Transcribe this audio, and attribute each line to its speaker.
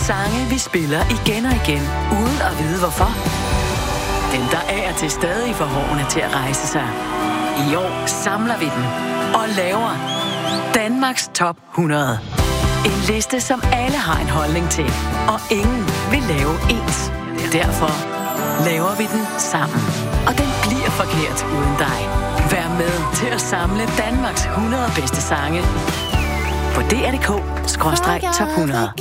Speaker 1: Sange, vi spiller igen og igen, uden at vide hvorfor. Dem, der af og til stadig får hårene til at rejse sig. I år samler vi dem og laver Danmarks Top 100. En liste, som alle har en holdning til, og ingen vil lave ens. Derfor laver vi den sammen. Og den bliver forkert uden dig. Vær med til at samle Danmarks 100 bedste sange på dr.dk/top 100.